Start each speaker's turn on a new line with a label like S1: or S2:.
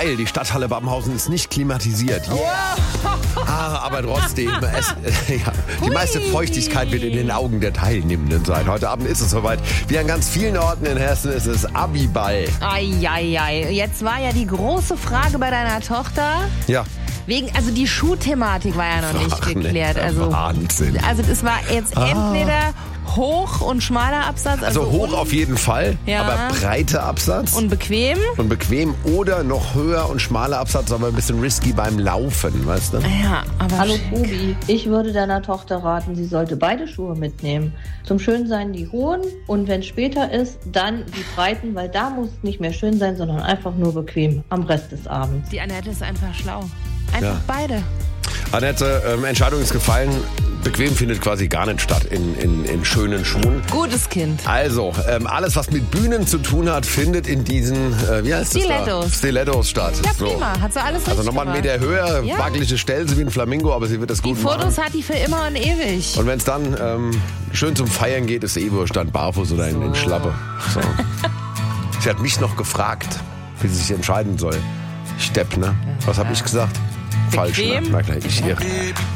S1: Geil, die Stadthalle Babenhausen ist nicht klimatisiert. Aber trotzdem, die meiste Feuchtigkeit wird in den Augen der Teilnehmenden sein. Heute Abend ist es soweit. Wie an ganz vielen Orten in Hessen ist es Abiball.
S2: Eieiei. Jetzt war ja die große Frage bei deiner Tochter.
S1: Ja.
S2: Also die Schuhthematik war ja noch nicht geklärt.
S1: Wahnsinn.
S2: Also das war jetzt entweder hoch und schmaler Absatz.
S1: Also hoch auf jeden Fall,
S2: Ja.
S1: aber breiter Absatz.
S2: Und bequem.
S1: Und bequem oder noch höher und schmaler Absatz, aber ein bisschen risky beim Laufen, weißt du?
S2: Ja, aber
S3: Hallo Tobi, ich würde deiner Tochter raten, sie sollte beide Schuhe mitnehmen. Zum Schönsein die hohen und wenn später ist, dann die breiten, weil da muss es nicht mehr schön sein, sondern einfach nur bequem am Rest des Abends.
S2: die Annette ist einfach schlau. Einfach
S1: Ja.
S2: beide.
S1: Annette, Entscheidung ist gefallen. Bequem findet quasi gar nicht statt in schönen Schuhen.
S2: Gutes Kind.
S1: Also, alles, was mit Bühnen zu tun hat, findet in diesen, wie heißt das
S2: Stilettos.
S1: da? Stilettos statt.
S2: Ja, prima. Hat sie alles
S1: Also
S2: richtig
S1: nochmal einen
S2: gemacht.
S1: Meter höher,
S2: Ja.
S1: wackelige Stelze wie ein Flamingo, aber sie wird das
S2: Die
S1: gut
S2: Fotos
S1: machen.
S2: hat die für immer und ewig.
S1: Und wenn es dann schön zum Feiern geht, ist wurscht, dann barfuß oder in Schlappe. So. Sie hat mich noch gefragt, wie sie sich entscheiden soll. Stepp, ne? Was habe ich gesagt? Falsch, ne?
S2: Bequem?
S1: Na klar, ich irre.